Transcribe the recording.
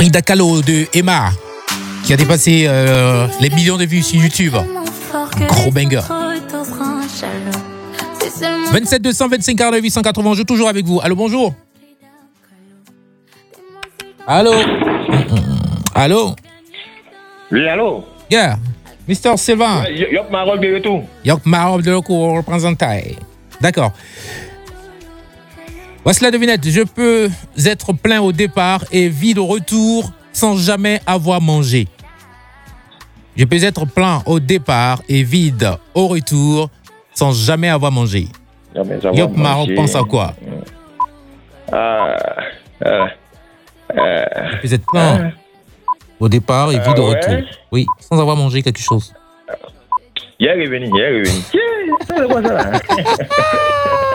Frida Kahlo de Emma, qui a dépassé les millions de vues sur YouTube. Gros banger. 27 225 49 880, je suis toujours avec vous. Allô, bonjour. Allô. Allô. Oui, allô. Yeah, Mr. Sylvain. Yop Maroc de retour. Yop Maroc de retour représenté. D'accord. Voici la devinette. Je peux être plein au départ et vide au retour sans jamais avoir mangé. Je peux être plein au départ et vide au retour sans jamais avoir mangé. Yop Maroc pense à quoi? Je peux être plein au départ et vide au retour. Oui, sans avoir mangé quelque chose. Il est revenu. C'est quoi ça là?